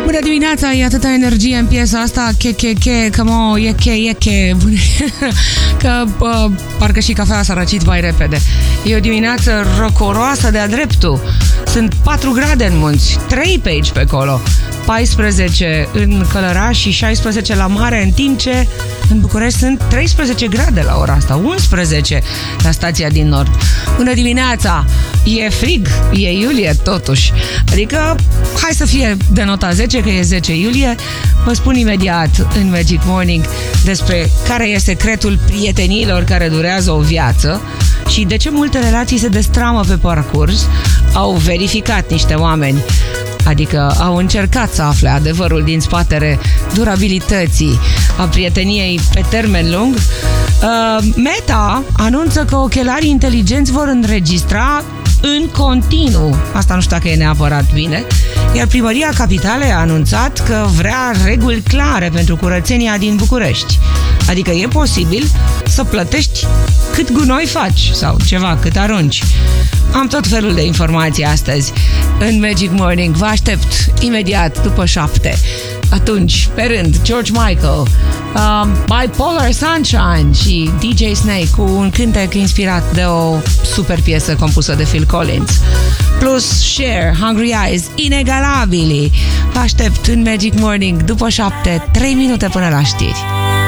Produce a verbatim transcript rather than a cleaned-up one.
Bună dimineața, e atâta energie în piesa asta, che, che, che, că mă, e che, e che, că uh, parcă și cafea s-a răcit mai repede. E o dimineață răcoroasă de-a dreptul. Sunt patru grade în munți, trei pe aici pe acolo, paisprezece în Călăraș și șaisprezece la mare, în timp ce în București sunt treisprezece grade la ora asta, unsprezece la stația din nord. Bună dimineața! E frig, e iulie totuși, adică hai să fie de nota zece, că e zece iulie. Vă spun imediat în Magic Morning despre care e secretul prieteniilor care durează o viață și de ce multe relații se destramă pe parcurs. Au verificat niște oameni, adică au încercat să afle adevărul din spatele durabilității a prieteniei pe termen lung. Uh, Meta anunță că ochelarii inteligenți vor înregistra în continuu, asta nu știu dacă e neapărat bine, iar Primăria Capitalei a anunțat că vrea reguli clare pentru curățenia din București. Adică e posibil să plătești cât gunoi faci sau ceva, cât arunci. Am tot felul de informații astăzi în Magic Morning. Vă aștept imediat după șapte. Atunci, pe rând, George Michael, um, Bipolar Sunshine și D J Snake cu un cântec inspirat de o super piesă compusă de Phil Collins. Plus Cher, Hungry Eyes, inegalabili. Vă aștept în Magic Morning după șapte, trei minute până la știri.